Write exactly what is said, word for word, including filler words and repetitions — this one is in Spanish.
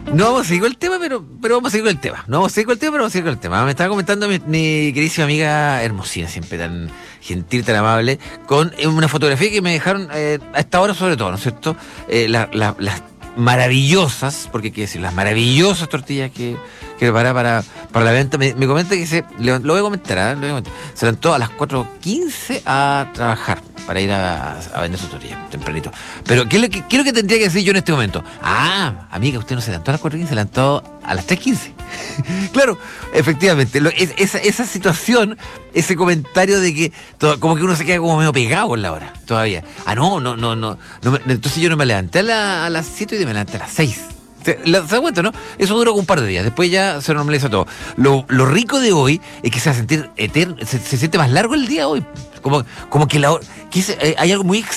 No vamos a seguir con el tema, pero, pero vamos a seguir con el tema. No vamos a seguir con el tema, pero vamos a seguir con el tema. Me estaba comentando mi, mi queridísima amiga Hermosina, siempre tan gentil, tan amable, con eh, una fotografía que me dejaron eh, a esta hora sobre todo, ¿no es cierto? Eh, la- la- las maravillosas, porque hay que decir, las maravillosas tortillas que, que prepara para, para la venta. Me, me comenta que se, le- lo voy a comentar, ¿eh? Lo voy a comentar. Se levantó a las cuatro quince a trabajar para ir a, a vender sus tortillas tempranito. Pero, ¿qué es, lo que, ¿qué es lo que tendría que decir yo en este momento? Ah, amiga, usted no se levantó a las cuatro quince, se levantó a las tres quince. Claro, efectivamente, lo- es- esa, esa situación, ese comentario de que todo- como que uno se queda como medio pegado en la hora todavía. Ah, no, no, no, no. no me- entonces yo no me levanté a, la- a las siete y me levanté a las seis. ¿Se la- se da cuenta, no? Eso duró un par de días, después ya se normaliza todo. Lo, lo rico de hoy es que se va a sentir eterno, se, se siente más largo el día hoy. Como, como que la hora- que es- eh, hay algo muy